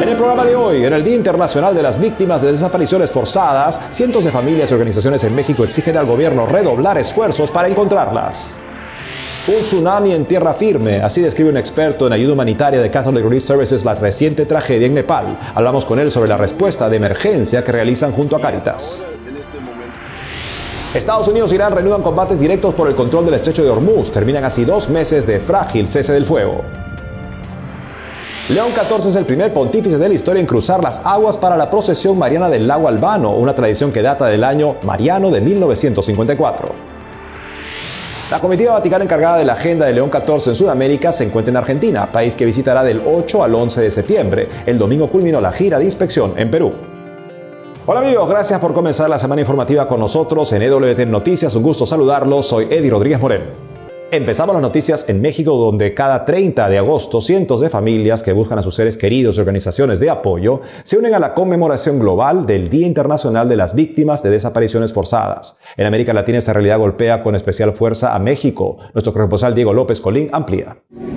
En el programa de hoy, en el Día Internacional de las Víctimas de Desapariciones Forzadas, cientos de familias y organizaciones en México exigen al gobierno redoblar esfuerzos para encontrarlas. Un tsunami en tierra firme, así describe un experto en ayuda humanitaria de Catholic Relief Services la reciente tragedia en Nepal. Hablamos con él sobre la respuesta de emergencia que realizan junto a Cáritas. Estados Unidos e Irán reanudan combates directos por el control del estrecho de Hormuz. Terminan así 2 meses de frágil cese del fuego. León XIV es el primer pontífice de la historia en cruzar las aguas para la procesión mariana del lago Albano, una tradición que data del año mariano de 1954. La comitiva vaticana encargada de la agenda de León XIV en Sudamérica se encuentra en Argentina, país que visitará del 8 al 11 de septiembre. El domingo culminó la gira de inspección en Perú. Hola amigos, gracias por comenzar la semana informativa con nosotros en EWTN Noticias. Un gusto saludarlos, soy Eddie Rodríguez Moreno. Empezamos las noticias en México, donde cada 30 de agosto cientos de familias que buscan a sus seres queridos y organizaciones de apoyo se unen a la conmemoración global del Día Internacional de las Víctimas de Desapariciones Forzadas. En América Latina esta realidad golpea con especial fuerza a México. Nuestro corresponsal Diego López Colín amplía.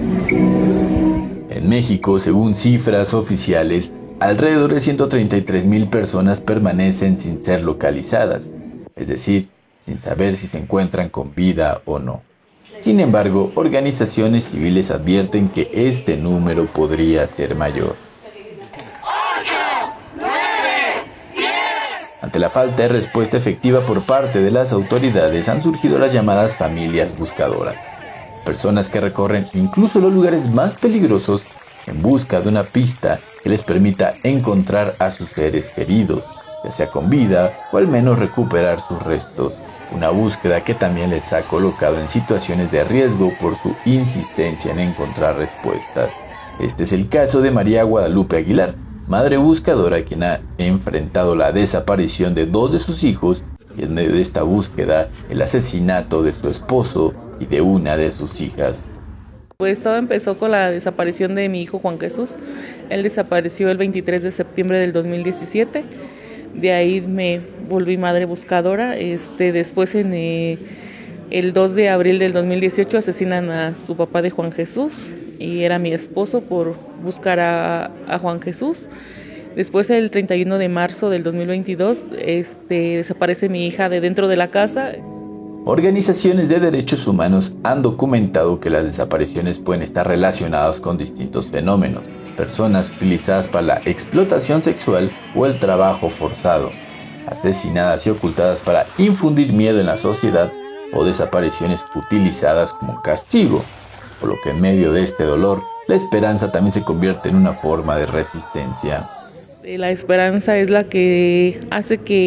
En México, según cifras oficiales, alrededor de 133,000 personas permanecen sin ser localizadas, es decir, sin saber si se encuentran con vida o no. Sin embargo, organizaciones civiles advierten que este número podría ser mayor. 8, 9, 10. Ante la falta de respuesta efectiva por parte de las autoridades, han surgido las llamadas familias buscadoras. Personas que recorren incluso los lugares más peligrosos en busca de una pista que les permita encontrar a sus seres queridos, ya sea con vida o al menos recuperar sus restos. Una búsqueda que también les ha colocado en situaciones de riesgo por su insistencia en encontrar respuestas. Este es el caso de María Guadalupe Aguilar, madre buscadora quien ha enfrentado la desaparición de 2 de sus hijos y en medio de esta búsqueda el asesinato de su esposo y de una de sus hijas. Pues todo empezó con la desaparición de mi hijo Juan Jesús. Él desapareció el 23 de septiembre del 2017. De ahí me volví madre buscadora. Después el 2 de abril del 2018 asesinan a su papá de Juan Jesús y era mi esposo por buscar a Juan Jesús. Después el 31 de marzo del 2022 desaparece mi hija de dentro de la casa. Organizaciones de derechos humanos han documentado que las desapariciones pueden estar relacionadas con distintos fenómenos. Personas utilizadas para la explotación sexual o el trabajo forzado, asesinadas y ocultadas para infundir miedo en la sociedad o desapariciones utilizadas como castigo, por lo que en medio de este dolor, la esperanza también se convierte en una forma de resistencia. La esperanza es la que hace que